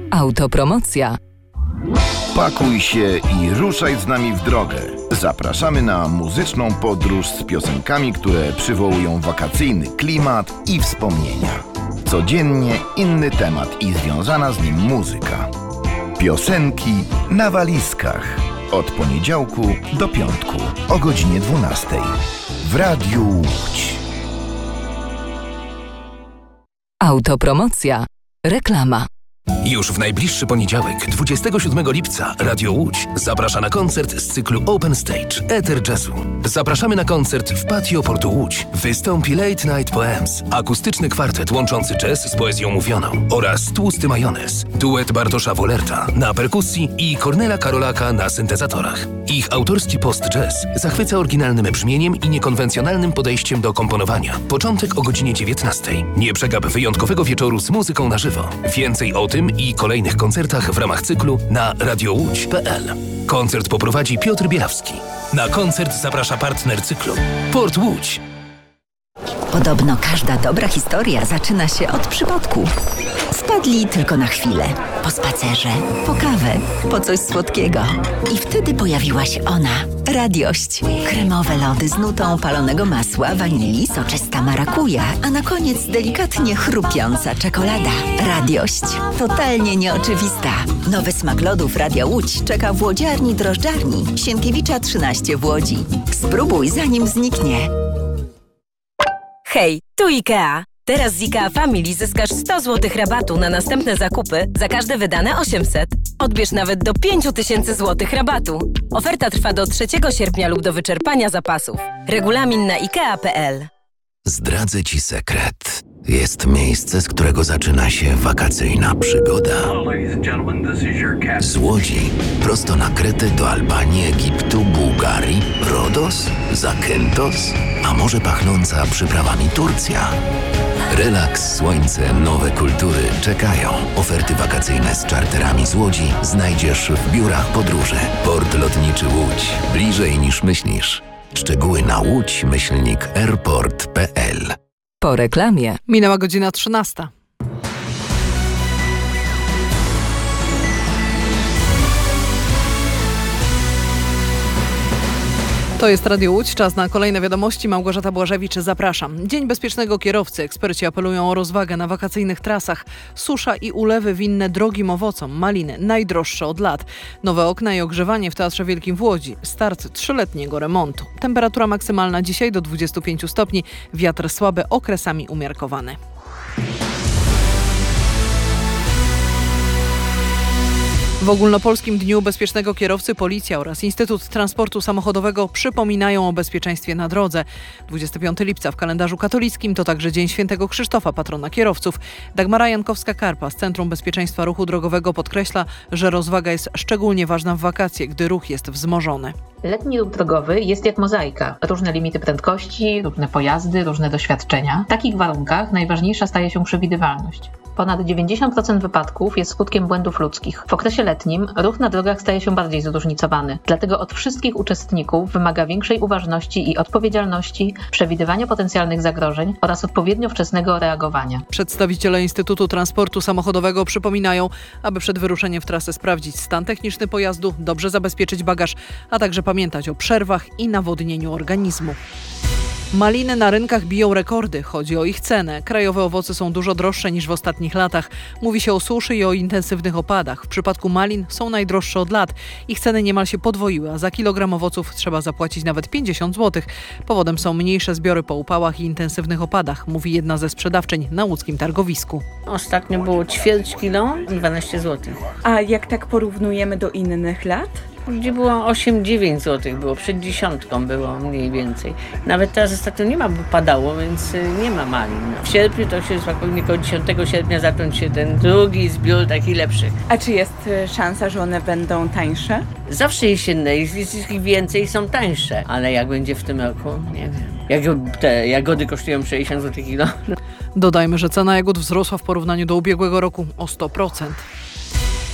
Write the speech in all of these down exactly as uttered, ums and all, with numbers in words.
Autopromocja. Pakuj się i ruszaj z nami w drogę. Zapraszamy na muzyczną podróż z piosenkami, które przywołują wakacyjny klimat i wspomnienia. Codziennie inny temat i związana z nim muzyka. Piosenki na walizkach. Od poniedziałku do piątku o godzinie dwunastej. W Radiu Łódź. Autopromocja. Reklama. Już w najbliższy poniedziałek, dwudziestego siódmego lipca, Radio Łódź zaprasza na koncert z cyklu Open Stage Eter Jazzu. Zapraszamy na koncert w Patio Portu Łódź. Wystąpi Late Night Poems, akustyczny kwartet łączący jazz z poezją mówioną oraz Tłusty Majonez, duet Bartosza Wolerta na perkusji i Kornela Karolaka na syntezatorach. Ich autorski post-jazz zachwyca oryginalnym brzmieniem i niekonwencjonalnym podejściem do komponowania. Początek o godzinie dziewiętnastej. Nie przegap wyjątkowego wieczoru z muzyką na żywo. Więcej o tym i kolejnych koncertach w ramach cyklu na radiołódź kropka pe el. Koncert poprowadzi Piotr Bielawski. Na koncert zaprasza partner cyklu Port Łódź. Podobno każda dobra historia zaczyna się od przypadku. Wpadli tylko na chwilę. Po spacerze, po kawę, po coś słodkiego. I wtedy pojawiła się ona. Radiość. Kremowe lody z nutą palonego masła, wanilii, soczysta marakuja, a na koniec delikatnie chrupiąca czekolada. Radiość. Totalnie nieoczywista. Nowy smak lodów Radia Łódź czeka w łodziarni drożdżarni Sienkiewicza trzynaście w Łodzi. Spróbuj zanim zniknie. Hej, tu IKEA. Teraz z IKEA Family zyskasz sto złotych rabatu na następne zakupy za każde wydane osiemset. Odbierz nawet do pięć tysięcy złotych rabatu. Oferta trwa do trzeciego sierpnia lub do wyczerpania zapasów. Regulamin na ikea kropka pe el. Zdradzę Ci sekret. Jest miejsce, z którego zaczyna się wakacyjna przygoda. Z Łodzi prosto na Kretę do Albanii, Egiptu, Bułgarii, Rodos, Zakynthos, a może pachnąca przyprawami Turcja. Relaks, słońce, nowe kultury czekają. Oferty wakacyjne z czarterami z Łodzi znajdziesz w biurach podróży. Port Lotniczy Łódź. Bliżej niż myślisz. Szczegóły na łódź myślnik airport kropka pe el. Po reklamie. Minęła godzina trzynasta. To jest Radio Łódź, czas na kolejne wiadomości. Małgorzata Błażewicz, zapraszam. Dzień bezpiecznego kierowcy. Eksperci apelują o rozwagę na wakacyjnych trasach. Susza i ulewy winne drogim owocom. Maliny najdroższe od lat. Nowe okna i ogrzewanie w Teatrze Wielkim w Łodzi. Start trzyletniego remontu. Temperatura maksymalna dzisiaj do dwudziestu pięciu stopni. Wiatr słaby, okresami umiarkowany. W Ogólnopolskim Dniu Bezpiecznego Kierowcy Policja oraz Instytut Transportu Samochodowego przypominają o bezpieczeństwie na drodze. dwudziestego piątego lipca w kalendarzu katolickim to także Dzień Świętego Krzysztofa, patrona kierowców. Dagmara Jankowska-Karpa z Centrum Bezpieczeństwa Ruchu Drogowego podkreśla, że rozwaga jest szczególnie ważna w wakacje, gdy ruch jest wzmożony. Letni ruch drogowy jest jak mozaika. Różne limity prędkości, różne pojazdy, różne doświadczenia. W takich warunkach najważniejsza staje się przewidywalność. Ponad dziewięćdziesiąt procent wypadków jest skutkiem błędów ludzkich. W okresie letnim ruch na drogach staje się bardziej zróżnicowany. Dlatego od wszystkich uczestników wymaga większej uważności i odpowiedzialności, przewidywania potencjalnych zagrożeń oraz odpowiednio wczesnego reagowania. Przedstawiciele Instytutu Transportu Samochodowego przypominają, aby przed wyruszeniem w trasę sprawdzić stan techniczny pojazdu, dobrze zabezpieczyć bagaż, a także pamiętać o przerwach i nawodnieniu organizmu. Maliny na rynkach biją rekordy. Chodzi o ich cenę. Krajowe owoce są dużo droższe niż w ostatnich latach. Mówi się o suszy i o intensywnych opadach. W przypadku malin są najdroższe od lat. Ich ceny niemal się podwoiły, a za kilogram owoców trzeba zapłacić nawet pięćdziesiąt złotych. Powodem są mniejsze zbiory po upałach i intensywnych opadach, mówi jedna ze sprzedawczyń na łódzkim targowisku. Ostatnio było ćwierć kilo, dwanaście złotych. A jak tak porównujemy do innych lat? Gdzie było osiem dziewięć złotych, było przed dziesiątką było mniej więcej. Nawet teraz ostatnio nie ma, bo padało, więc nie ma malin. W sierpniu to się spokojnie około dziesiątego sierpnia zacząć się ten drugi zbiór taki lepszy. A czy jest szansa, że one będą tańsze? Zawsze jesienne, jest ich więcej, są tańsze. Ale jak będzie w tym roku, nie wiem. Jak te jagody kosztują sześćdziesiąt złotych kilo. Dodajmy, że cena jagód wzrosła w porównaniu do ubiegłego roku o sto procent.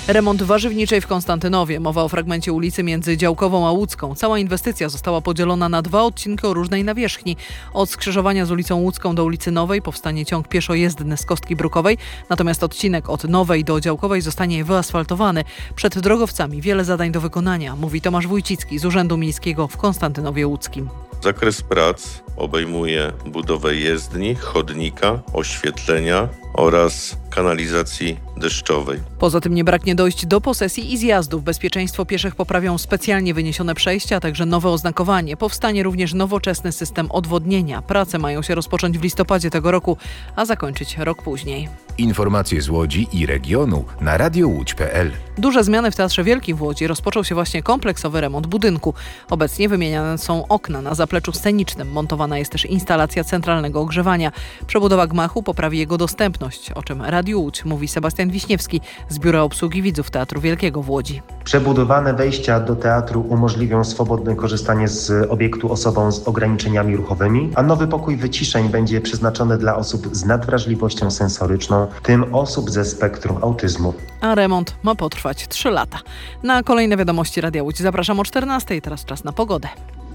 Remont warzywniczej w Konstantynowie. Mowa o fragmencie ulicy między Działkową a Łódzką. Cała inwestycja została podzielona na dwa odcinki o różnej nawierzchni. Od skrzyżowania z ulicą Łódzką do ulicy Nowej powstanie ciąg pieszo-jezdny z Kostki Brukowej, natomiast odcinek od Nowej do Działkowej zostanie wyasfaltowany. Przed drogowcami wiele zadań do wykonania, mówi Tomasz Wójcicki z Urzędu Miejskiego w Konstantynowie Łódzkim. Zakres prac obejmuje budowę jezdni, chodnika, oświetlenia oraz kanalizacji deszczowej. Poza tym nie braknie dojść do posesji i zjazdów. Bezpieczeństwo pieszych poprawią specjalnie wyniesione przejścia, a także nowe oznakowanie. Powstanie również nowoczesny system odwodnienia. Prace mają się rozpocząć w listopadzie tego roku, a zakończyć rok później. Informacje z Łodzi i regionu na radio łódź kropka pe el. Duże zmiany w Teatrze Wielkim w Łodzi. Rozpoczął się właśnie kompleksowy remont budynku. Obecnie wymieniane są okna na zapleczu scenicznym. Montowana jest też instalacja centralnego ogrzewania. Przebudowa gmachu poprawi jego dostępność, o czym Radiu Łódź mówi Sebastian Wiśniewski z Biura Obsługi Widzów Teatru Wielkiego w Łodzi. Przebudowane wejścia do teatru umożliwią swobodne korzystanie z obiektu osobom z ograniczeniami ruchowymi, a nowy pokój wyciszeń będzie przeznaczony dla osób z nadwrażliwością sensoryczną, w tym osób ze spektrum autyzmu. A remont ma potrwać trzy lata. Na kolejne wiadomości Radia Łódź zapraszam o czternastej. Teraz czas na pogodę.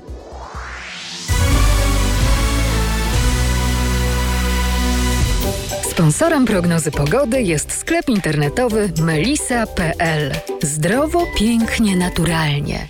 Sponsorem prognozy pogody jest sklep internetowy melisa kropka pe el. Zdrowo, pięknie, naturalnie.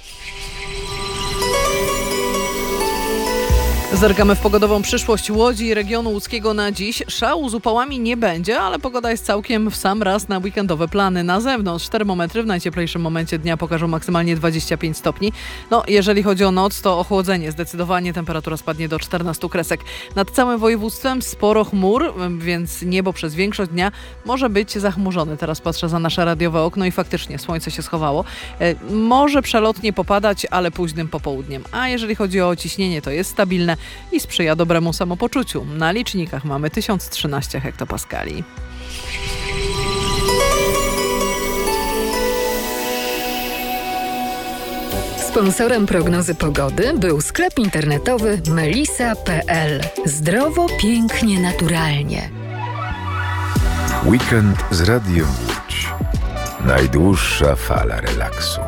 Zerkamy w pogodową przyszłość Łodzi i regionu łódzkiego na dziś. Szału z upałami nie będzie, ale pogoda jest całkiem w sam raz na weekendowe plany. Na zewnątrz termometry w najcieplejszym momencie dnia pokażą maksymalnie dwadzieścia pięć stopni. No, jeżeli chodzi o noc, to ochłodzenie. Zdecydowanie temperatura spadnie do czternastu kresek. Nad całym województwem sporo chmur, więc niebo przez większość dnia może być zachmurzone. Teraz patrzę za nasze radiowe okno i faktycznie słońce się schowało. E, może przelotnie popadać, ale późnym popołudniem. A jeżeli chodzi o ciśnienie, to jest stabilne i sprzyja dobremu samopoczuciu. Na licznikach mamy tysiąc trzynaście hektopaskali. Sponsorem prognozy pogody był sklep internetowy melisa kropka pe el. Zdrowo, pięknie, naturalnie. Weekend z Radiem Łódź. Najdłuższa fala relaksu.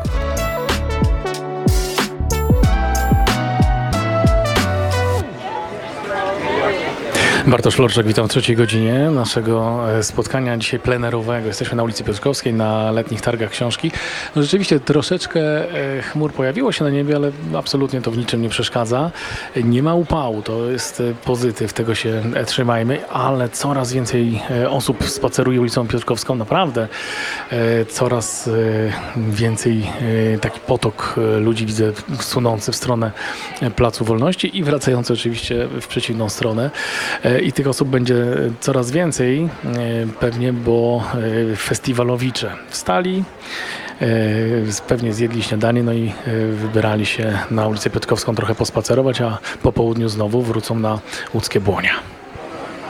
Bartosz Florczak, witam w trzeciej godzinie naszego spotkania dzisiaj plenerowego. Jesteśmy na ulicy Piotrkowskiej, na letnich targach książki. No rzeczywiście troszeczkę chmur pojawiło się na niebie, ale absolutnie to w niczym nie przeszkadza. Nie ma upału, to jest pozytyw, tego się trzymajmy, ale coraz więcej osób spaceruje ulicą Piotrkowską, naprawdę coraz więcej taki potok ludzi widzę sunący w stronę Placu Wolności i wracający oczywiście w przeciwną stronę. I tych osób będzie coraz więcej pewnie, bo festiwalowicze wstali, pewnie zjedli śniadanie, no i wybierali się na ulicę Piotrkowską trochę pospacerować, a po południu znowu wrócą na łódzkie Błonia.